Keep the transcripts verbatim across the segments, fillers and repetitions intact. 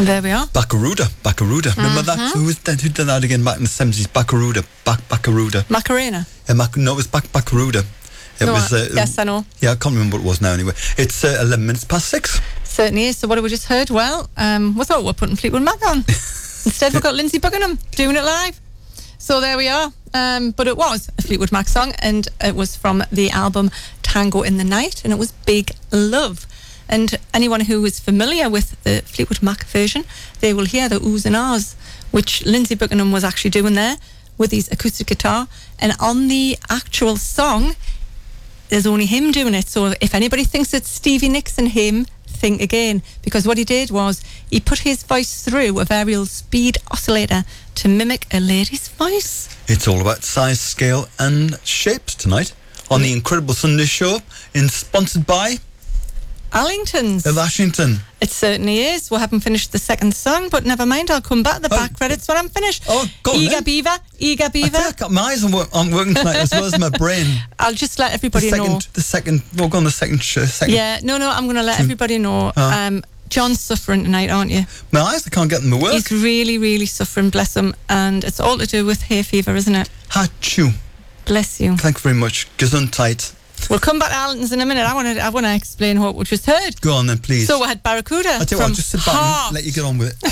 There we are. Baccaruda, Baccaruda. Remember Mm-hmm. that? Who was that? Who did that again back in the seventies? Baccaruda, Bac Baccaruda. Macarena. Yeah, Mac no, it was Bac Baccaruda. It No, was. Uh, yes, I know. Yeah, I can't remember what it was now. Anyway, it's uh, eleven minutes past six. Certainly is. So what have we just heard? Well, um, we thought we're putting Fleetwood Mac on. Instead, we've got Lindsay Buckingham doing it live. So there we are. Um, but it was a Fleetwood Mac song, and it was from the album Tango in the Night, and it was Big Love. And anyone who is familiar with the Fleetwood Mac version, they will hear the oohs and ahs, which Lindsay Buckingham was actually doing there with his acoustic guitar. And on the actual song, there's only him doing it. So if anybody thinks it's Stevie Nicks and him, think again, because what he did was he put his voice through a variable speed oscillator to mimic a lady's voice. It's all about size, scale, and shapes tonight on the Incredible Sunday Show, in sponsored by Allington's. of Ashington. It certainly is. We haven't finished the second song, but never mind. I'll come back to the Oh. back credits when I'm finished. Oh, go on Eager then. Beaver, Eager I Beaver. think I got my eyes on, work, on working tonight as well as my brain. I'll just let The everybody second, know. the second, we'll go on the second, sh- second. Yeah, no, no, I'm going to let everybody know. Oh. Um, John's suffering tonight, aren't you? My eyes, I can't get them to work. He's really, really suffering, bless him. And it's all to do with hay fever, isn't it? Achoo. Bless you. Thank you very much. Gesundheit. We'll come back to Allington's in a minute. I want to I want to explain what we just heard. Go on then, please. So we had Barracuda I tell you from what, I'll just sit back Heart. and let you get on with it.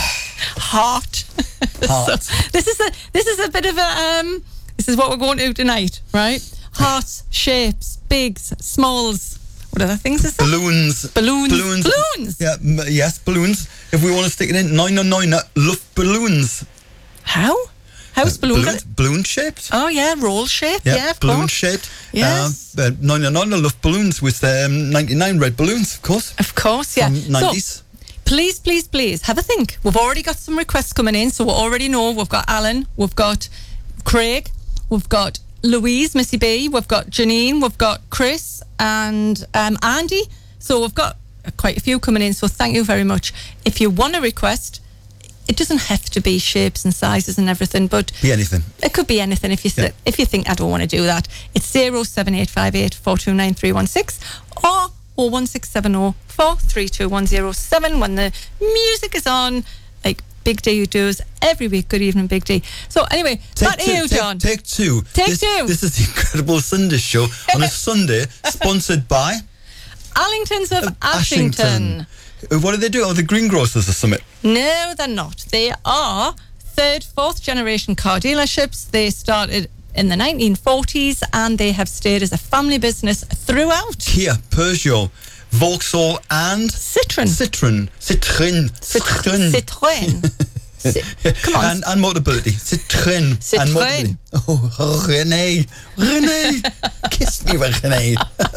Heart. Heart. So this is a this is a bit of a um. This is what we're going to do tonight, right? Hearts, shapes, bigs, smalls. What other things is that? Balloons. Balloons. Balloons. Balloons. Yeah, m- yes, balloons. If we want to stick it in, nine nine nine, luft balloons. How? How's Uh, balloon? balloon, balloon shaped. Oh yeah, roll shape. Yeah, Yeah, of balloon course. shaped. Yes. Uh, nine nine nine, luft balloons with um, ninety-nine red balloons, of course. Of course, yeah. From nineties. So, please, please, please have a think. We've already got some requests coming in, so we already know we've got Alan, we've got Craig, we've got Louise, Missy B, we've got Janine, we've got Chris and um, Andy. So we've got quite a few coming in, so thank you very much. If you want a request, it doesn't have to be shapes and sizes and everything, but Be anything. it could be anything if you th- Yeah. if you think I don't want to do that. It's zero seven eight five eight four two nine three one six or oh one six seven oh four three two one oh seven when the music is on, like Big D does every week. Good evening, Big D. So anyway, back to you, take, John. Take two. Take this, two. This is the Incredible Sunday Show on a Sunday, sponsored by Allington's of uh, Ashington. Uh, What do they do? Oh, the greengrocers or something. No, they're not. They are third, fourth generation car dealerships. They started in the nineteen forties and they have stayed as a family business throughout. Kia, Peugeot, Vauxhall, and Citroen. Citroen. Citroen. Citroen. Citroen. Ci- Come on. And, and Motability. Citroen. Citroen. And Motability. Oh, Renee. Renee. Kiss me, Renee.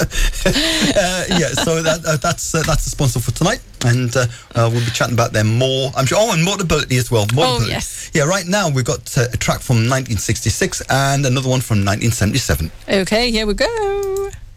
uh, yeah, so that, uh, that's uh, that's the sponsor for tonight. And uh, uh, we'll be chatting about them more, I'm sure. Oh, and Motability as well. Motability. Oh, yes. Yeah, right now we've got uh, a track from nineteen sixty-six and another one from nineteen seventy-seven. Okay, here we go.